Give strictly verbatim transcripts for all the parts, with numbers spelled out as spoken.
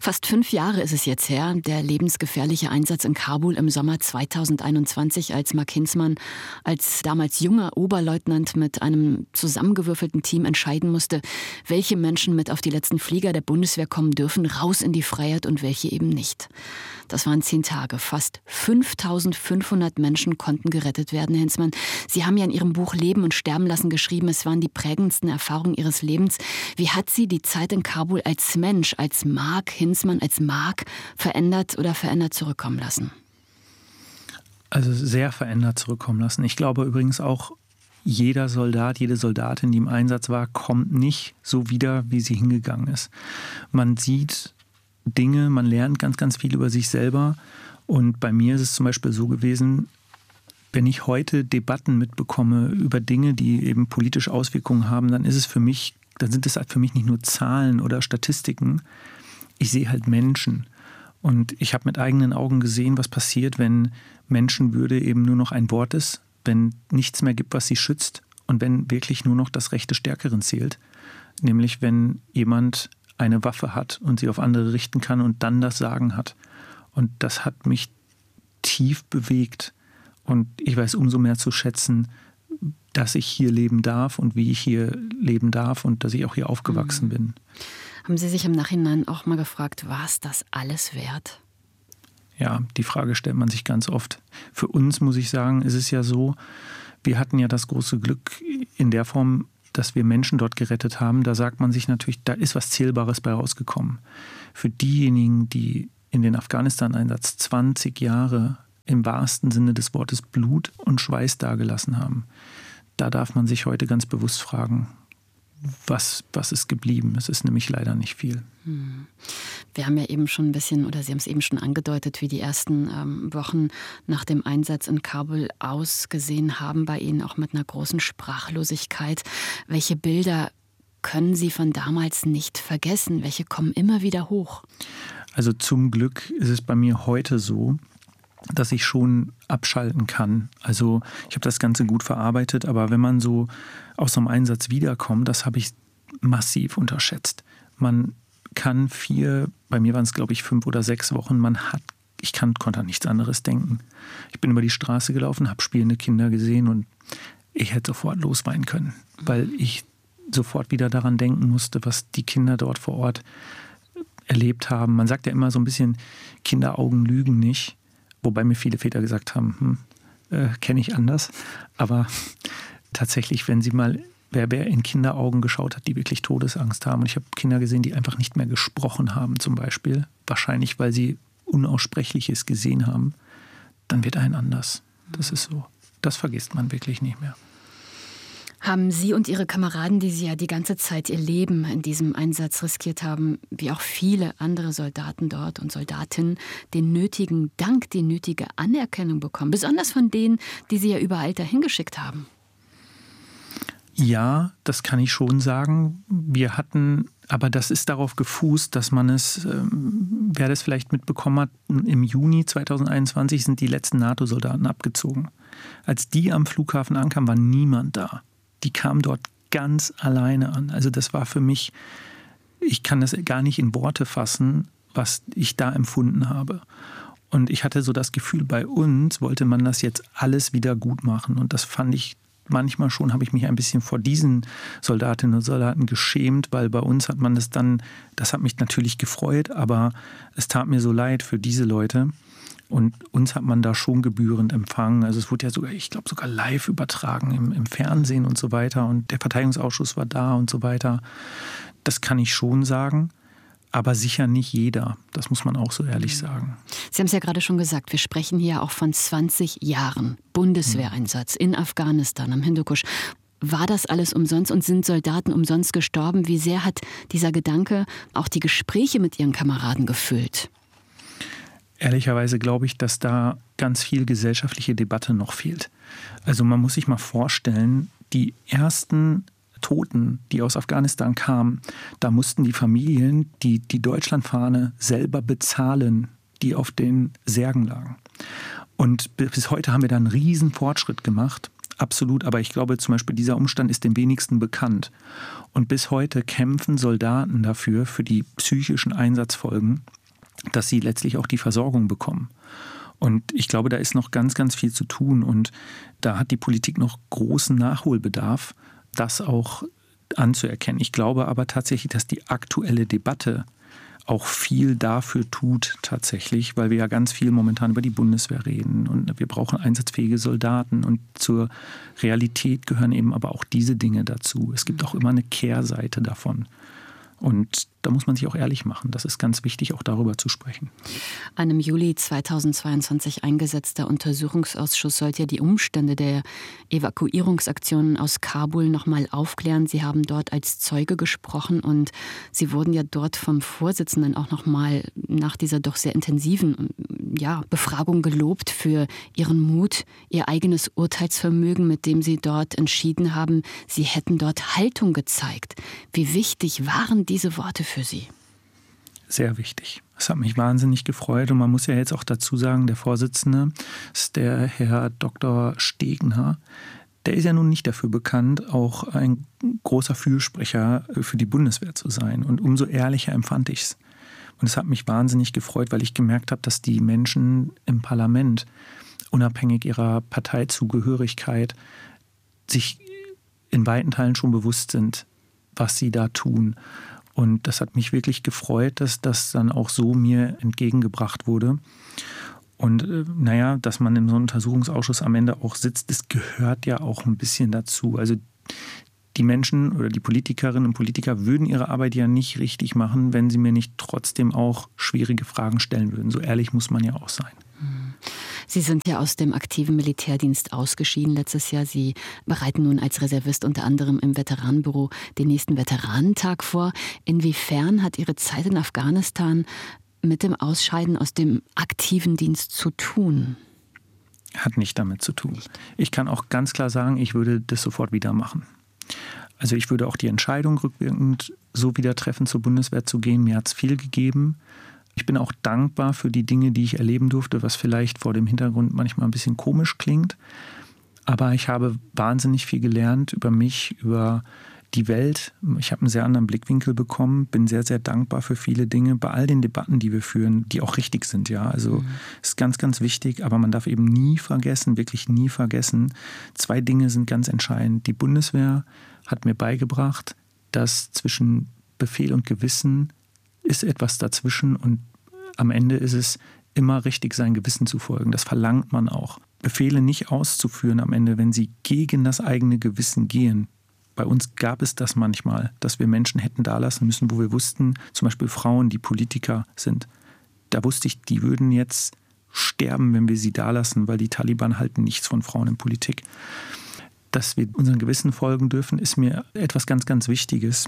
Fast fünf Jahre ist es jetzt her, der lebensgefährliche Einsatz in Kabul im Sommer zweitausendeinundzwanzig, als Mark Hinzmann als damals junger Oberleutnant mit einem zusammengewürfelten Team entscheiden musste, welche Menschen mit auf die letzten Flieger der Bundeswehr kommen dürfen, raus in die Freiheit und welche eben nicht. Das waren zehn Tage. Fast fünftausendfünfhundert Menschen konnten gerettet werden, Herr Hinzmann. Sie haben ja in Ihrem Buch Leben und Sterben lassen geschrieben, es waren die prägendsten Erfahrungen Ihres Lebens. Wie hat Sie die Zeit in Kabul als Mensch, als Mark Hinzmann, als Mark verändert oder verändert zurückkommen lassen? Also sehr verändert zurückkommen lassen. Ich glaube übrigens auch, jeder Soldat, jede Soldatin, die im Einsatz war, kommt nicht so wieder, wie sie hingegangen ist. Man sieht Dinge, man lernt ganz, ganz viel über sich selber. Und bei mir ist es zum Beispiel so gewesen, wenn ich heute Debatten mitbekomme über Dinge, die eben politische Auswirkungen haben, dann ist es für mich, dann sind es halt für mich nicht nur Zahlen oder Statistiken. Ich sehe halt Menschen. Und ich habe mit eigenen Augen gesehen, was passiert, wenn Menschenwürde eben nur noch ein Wort ist, wenn nichts mehr gibt, was sie schützt und wenn wirklich nur noch das Recht des Stärkeren zählt. Nämlich wenn jemand eine Waffe hat und sie auf andere richten kann und dann das Sagen hat. Und das hat mich tief bewegt. Und ich weiß umso mehr zu schätzen, dass ich hier leben darf und wie ich hier leben darf und dass ich auch hier aufgewachsen bin. Haben Sie sich im Nachhinein auch mal gefragt, war es das alles wert? Ja, die Frage stellt man sich ganz oft. Für uns, muss ich sagen, ist es ja so, wir hatten ja das große Glück in der Form, dass wir Menschen dort gerettet haben. Da sagt man sich natürlich, da ist was Zählbares bei rausgekommen. Für diejenigen, die in den Afghanistan-Einsatz zwanzig Jahre im wahrsten Sinne des Wortes Blut und Schweiß dagelassen haben, da darf man sich heute ganz bewusst fragen, was, was ist geblieben? Es ist nämlich leider nicht viel. Hm. Wir haben ja eben schon ein bisschen, oder Sie haben es eben schon angedeutet, wie die ersten ähm, Wochen nach dem Einsatz in Kabul ausgesehen haben, bei Ihnen auch mit einer großen Sprachlosigkeit. Welche Bilder können Sie von damals nicht vergessen? Welche kommen immer wieder hoch? Also zum Glück ist es bei mir heute so, dass ich schon abschalten kann. Also ich habe das Ganze gut verarbeitet, aber wenn man so aus so einem Einsatz wiederkommt, das habe ich massiv unterschätzt. Man kann vier, bei mir waren es glaube ich fünf oder sechs Wochen, man hat, ich kann, konnte an nichts anderes denken. Ich bin über die Straße gelaufen, habe spielende Kinder gesehen und ich hätte sofort losweinen können, weil ich sofort wieder daran denken musste, was die Kinder dort vor Ort erlebt haben. Man sagt ja immer so ein bisschen, Kinderaugen lügen nicht. Wobei mir viele Väter gesagt haben, hm, äh, kenne ich anders. Aber tatsächlich, wenn sie mal, wer, wer in Kinderaugen geschaut hat, die wirklich Todesangst haben. Und ich habe Kinder gesehen, die einfach nicht mehr gesprochen haben zum Beispiel. Wahrscheinlich, weil sie Unaussprechliches gesehen haben. Dann wird ein anders. Das ist so. Das vergisst man wirklich nicht mehr. Haben Sie und Ihre Kameraden, die Sie ja die ganze Zeit ihr Leben in diesem Einsatz riskiert haben, wie auch viele andere Soldaten dort und Soldatinnen, den nötigen Dank, die nötige Anerkennung bekommen? Besonders von denen, die Sie ja überall dahin geschickt haben. Ja, das kann ich schon sagen. Wir hatten, aber das ist darauf gefußt, dass man es, ähm, wer das vielleicht mitbekommen hat, im Juni zweitausendeinundzwanzig sind die letzten NATO-Soldaten abgezogen. Als die am Flughafen ankamen, war niemand da. Die kam dort ganz alleine an. Also das war für mich, ich kann das gar nicht in Worte fassen, was ich da empfunden habe. Und ich hatte so das Gefühl, bei uns wollte man das jetzt alles wieder gut machen. Und das fand ich, manchmal schon habe ich mich ein bisschen vor diesen Soldatinnen und Soldaten geschämt, weil bei uns hat man das dann, das hat mich natürlich gefreut, aber es tat mir so leid für diese Leute. Und uns hat man da schon gebührend empfangen. Also es wurde ja sogar, ich glaube, sogar live übertragen im, im Fernsehen und so weiter. Und der Verteidigungsausschuss war da und so weiter. Das kann ich schon sagen. Aber sicher nicht jeder. Das muss man auch so ehrlich sagen. Sie haben es ja gerade schon gesagt, wir sprechen hier auch von zwanzig Jahren Bundeswehreinsatz in Afghanistan, am Hindukusch. War das alles umsonst und sind Soldaten umsonst gestorben? Wie sehr hat dieser Gedanke auch die Gespräche mit Ihren Kameraden gefüllt? Ehrlicherweise glaube ich, dass da ganz viel gesellschaftliche Debatte noch fehlt. Also man muss sich mal vorstellen, die ersten Toten, die aus Afghanistan kamen, da mussten die Familien die, die Deutschlandfahne selber bezahlen, die auf den Särgen lagen. Und bis heute haben wir da einen riesen Fortschritt gemacht. absolut. Aber ich glaube zum Beispiel, dieser Umstand ist dem wenigsten bekannt. Und bis heute kämpfen Soldaten dafür, für die psychischen Einsatzfolgen, dass sie letztlich auch die Versorgung bekommen. Und ich glaube, da ist noch ganz, ganz viel zu tun. Und da hat die Politik noch großen Nachholbedarf, das auch anzuerkennen. Ich glaube aber tatsächlich, dass die aktuelle Debatte auch viel dafür tut tatsächlich, weil wir ja ganz viel momentan über die Bundeswehr reden und wir brauchen einsatzfähige Soldaten und zur Realität gehören eben aber auch diese Dinge dazu. Es gibt auch immer eine Kehrseite davon. Und da muss man sich auch ehrlich machen. Das ist ganz wichtig, auch darüber zu sprechen. Ein im Juli zweitausendzweiundzwanzig eingesetzter Untersuchungsausschuss sollte ja die Umstände der Evakuierungsaktionen aus Kabul noch mal aufklären. Sie haben dort als Zeuge gesprochen und Sie wurden ja dort vom Vorsitzenden auch noch mal nach dieser doch sehr intensiven ja, Befragung gelobt für Ihren Mut, Ihr eigenes Urteilsvermögen, mit dem Sie dort entschieden haben, Sie hätten dort Haltung gezeigt. Wie wichtig waren diese Worte für Sie? Sehr wichtig. Es hat mich wahnsinnig gefreut und man muss ja jetzt auch dazu sagen, der Vorsitzende ist der Herr Doktor Stegner. Der ist ja nun nicht dafür bekannt, auch ein großer Fürsprecher für die Bundeswehr zu sein. Und umso ehrlicher empfand ich es. Und es hat mich wahnsinnig gefreut, weil ich gemerkt habe, dass die Menschen im Parlament, unabhängig ihrer Parteizugehörigkeit, sich in weiten Teilen schon bewusst sind, was sie da tun. Und das hat mich wirklich gefreut, dass das dann auch so mir entgegengebracht wurde. Und äh, naja, dass man in so einem Untersuchungsausschuss am Ende auch sitzt, das gehört ja auch ein bisschen dazu. Also die Menschen oder die Politikerinnen und Politiker würden ihre Arbeit ja nicht richtig machen, wenn sie mir nicht trotzdem auch schwierige Fragen stellen würden. So ehrlich muss man ja auch sein. Sie sind ja aus dem aktiven Militärdienst ausgeschieden letztes Jahr. Sie bereiten nun als Reservist unter anderem im Veteranenbüro den nächsten Veteranentag vor. Inwiefern hat Ihre Zeit in Afghanistan mit dem Ausscheiden aus dem aktiven Dienst zu tun? Hat nicht damit zu tun. Ich kann auch ganz klar sagen, ich würde das sofort wieder machen. Also ich würde auch die Entscheidung rückwirkend so wieder treffen, zur Bundeswehr zu gehen. Mir hat es viel gegeben. Ich bin auch dankbar für die Dinge, die ich erleben durfte, was vielleicht vor dem Hintergrund manchmal ein bisschen komisch klingt. Aber ich habe wahnsinnig viel gelernt über mich, über die Welt. Ich habe einen sehr anderen Blickwinkel bekommen, bin sehr, sehr dankbar für viele Dinge, bei all den Debatten, die wir führen, die auch richtig sind. Ja, also mhm. ist ganz, ganz wichtig, aber man darf eben nie vergessen, wirklich nie vergessen, zwei Dinge sind ganz entscheidend. Die Bundeswehr hat mir beigebracht, dass zwischen Befehl und Gewissen ist etwas dazwischen und am Ende ist es immer richtig, sein Gewissen zu folgen. Das verlangt man auch. Befehle nicht auszuführen am Ende, wenn sie gegen das eigene Gewissen gehen. Bei uns gab es das manchmal, dass wir Menschen hätten da lassen müssen, wo wir wussten, zum Beispiel Frauen, die Politiker sind. Da wusste ich, die würden jetzt sterben, wenn wir sie da lassen, weil die Taliban halten nichts von Frauen in Politik. Dass wir unseren Gewissen folgen dürfen, ist mir etwas ganz, ganz Wichtiges.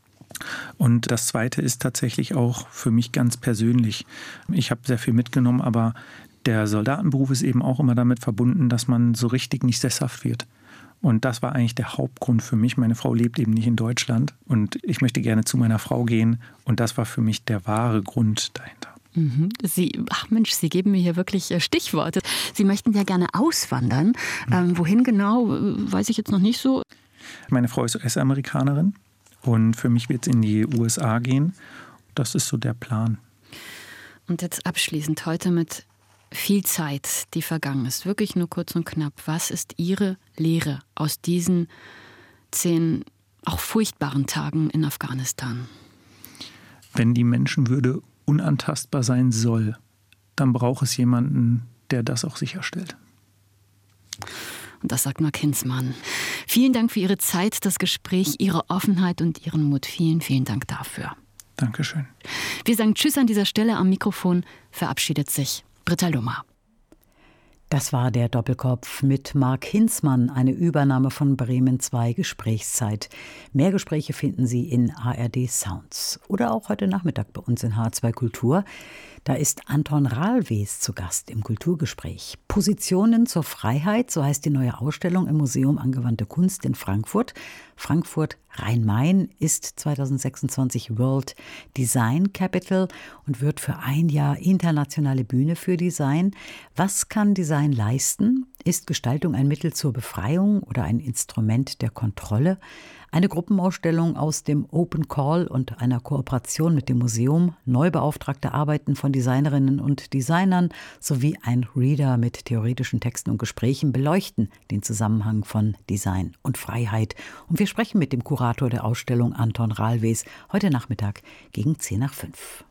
Und das Zweite ist tatsächlich auch für mich ganz persönlich. Ich habe sehr viel mitgenommen, aber der Soldatenberuf ist eben auch immer damit verbunden, dass man so richtig nicht sesshaft wird. Und das war eigentlich der Hauptgrund für mich. Meine Frau lebt eben nicht in Deutschland und ich möchte gerne zu meiner Frau gehen. Und das war für mich der wahre Grund dahinter. Sie, ach Mensch, Sie geben mir hier wirklich Stichworte. Sie möchten ja gerne auswandern. Mhm. Ähm, wohin genau, weiß ich jetzt noch nicht so. Meine Frau ist U S-Amerikanerin. Und für mich wird es in die U S A gehen. Das ist so der Plan. Und jetzt abschließend heute mit viel Zeit, die vergangen ist. Wirklich nur kurz und knapp. Was ist Ihre Lehre aus diesen zehn auch furchtbaren Tagen in Afghanistan? Wenn die Menschenwürde unantastbar sein soll, dann braucht es jemanden, der das auch sicherstellt. Und das sagt Mark Hinzmann. Vielen Dank für Ihre Zeit, das Gespräch, Ihre Offenheit und Ihren Mut. Vielen, vielen Dank dafür. Dankeschön. Wir sagen Tschüss an dieser Stelle. Am Mikrofon verabschiedet sich Britta Lummer. Das war der Doppelkopf mit Mark Hinzmann, eine Übernahme von Bremen zwei Gesprächszeit. Mehr Gespräche finden Sie in A R D Sounds oder auch heute Nachmittag bei uns in H zwei Kultur. Da ist Anton Rahlwees zu Gast im Kulturgespräch. Positionen zur Freiheit, so heißt die neue Ausstellung im Museum Angewandte Kunst in Frankfurt. Frankfurt Rhein-Main ist zweitausendsechsundzwanzig World Design Capital und wird für ein Jahr internationale Bühne für Design. Was kann Design leisten? Ist Gestaltung ein Mittel zur Befreiung oder ein Instrument der Kontrolle? Eine Gruppenausstellung aus dem Open Call und einer Kooperation mit dem Museum, neu beauftragte Arbeiten von Designerinnen und Designern sowie ein Reader mit theoretischen Texten und Gesprächen beleuchten den Zusammenhang von Design und Freiheit. Und wir sprechen mit dem Kurator der Ausstellung, Anton Ralwes, heute Nachmittag gegen zehn nach fünf.